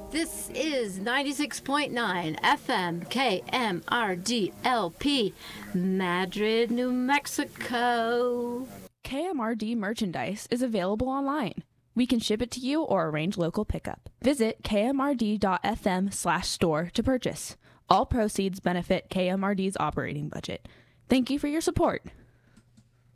This is 96.9 FM KMRDLP, Madrid, New Mexico. KMRD merchandise is available online. We can ship it to you or arrange local pickup. Visit kmrd.fm/store to purchase. All proceeds benefit KMRD's operating budget. Thank you for your support.